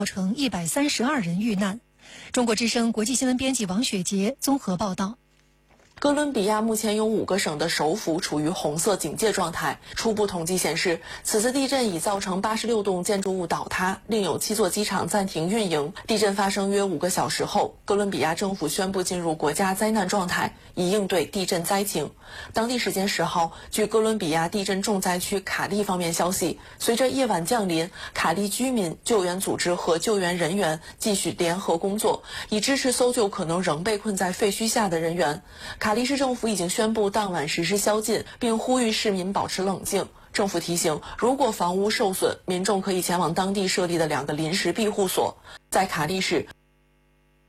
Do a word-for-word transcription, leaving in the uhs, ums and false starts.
造成一百三十二人遇难。中国之声国际新闻编辑王雪杰综合报道。 哥伦比亚目前有五个省的首府处于红色警戒状态。初步统计显示，此次地震已造成八十六栋建筑物倒塌，另有七座机场暂停运营。地震发生约五个小时后，哥伦比亚政府宣布进入国家灾难状态，以应对地震灾情。当地时间十号，据哥伦比亚地震重灾区卡利方面消息，随着夜晚降临，卡利居民、救援组织和救援人员继续联合工作，以支持搜救可能仍被困在废墟下的人员。卡利市政府已经宣布当晚实施宵禁，并呼吁市民保持冷静。政府提醒，如果房屋受损，民众可以前往当地设立的两个临时庇护所。在卡利市，